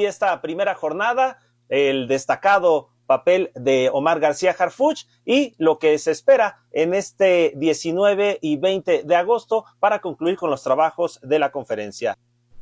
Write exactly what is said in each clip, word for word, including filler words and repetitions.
así esta primera jornada, el destacado papel de Omar García Harfuch y lo que se espera en este diecinueve y veinte de agosto para concluir con los trabajos de la conferencia.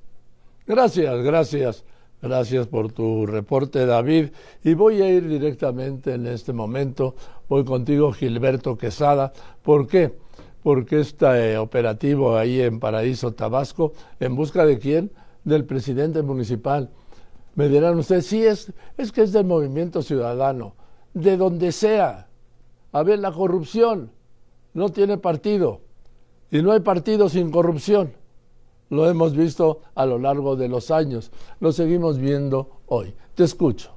Gracias, gracias. Gracias por tu reporte, David. Y voy a ir directamente en este momento. Voy contigo, Gilberto Quesada. ¿Por qué? Porque este eh, operativo ahí en Paraíso, Tabasco, ¿en busca de quién? Del presidente municipal. Me dirán ustedes, sí, es, es que es del Movimiento Ciudadano, de donde sea. A ver, la corrupción no tiene partido, y no hay partido sin corrupción. Lo hemos visto a lo largo de los años, lo seguimos viendo hoy. Te escucho.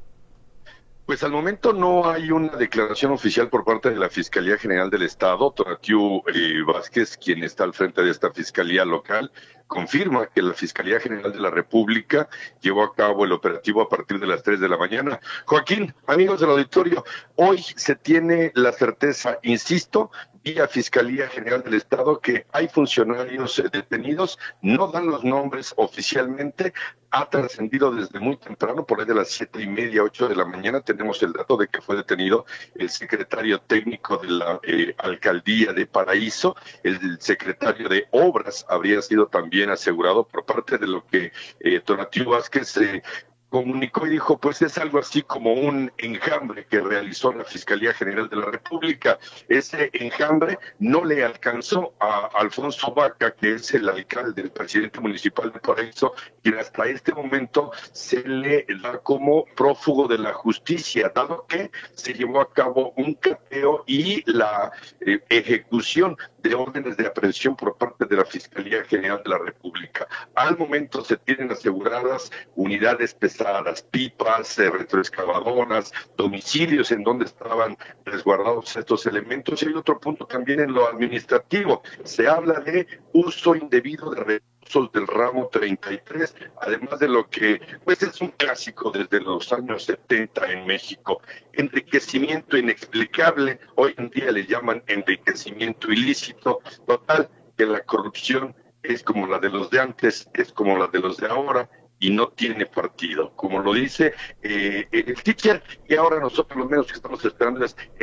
Pues al momento no hay una declaración oficial por parte de la Fiscalía General del Estado. Tonatiu eh, Vázquez, quien está al frente de esta Fiscalía local, confirma que la Fiscalía General de la República llevó a cabo el operativo a partir de las tres de la mañana. Joaquín, amigos del auditorio, hoy se tiene la certeza, insisto, vía Fiscalía General del Estado, que hay funcionarios eh, detenidos, no dan los nombres oficialmente. Ha trascendido desde muy temprano, por ahí de las siete y media, ocho de la mañana, tenemos el dato de que fue detenido el secretario técnico de la eh, alcaldía de Paraíso, el secretario de Obras habría sido también asegurado por parte de lo que eh, Tonatiu Vázquez eh, comunicó y dijo, pues es algo así como un enjambre que realizó la Fiscalía General de la República. Ese enjambre no le alcanzó a Alfonso Vaca, que es el alcalde, el presidente municipal de Paraíso, quien hasta este momento se le da como prófugo de la justicia, dado que se llevó a cabo un cateo y la eh, ejecución de órdenes de aprehensión por parte de la Fiscalía General de la República. Al momento se tienen aseguradas unidades pesadas, pipas, eh, retroexcavadoras, domicilios en donde estaban resguardados estos elementos. Y hay otro punto también en lo administrativo. Se habla de uso indebido de recursos del ramo treinta y tres, además de lo que pues es un clásico desde los años setenta en México, enriquecimiento inexplicable, hoy en día le llaman enriquecimiento ilícito. Total, que la corrupción es como la de los de antes, es como la de los de ahora, y no tiene partido, como lo dice eh, el teacher, y ahora nosotros lo menos que estamos esperando es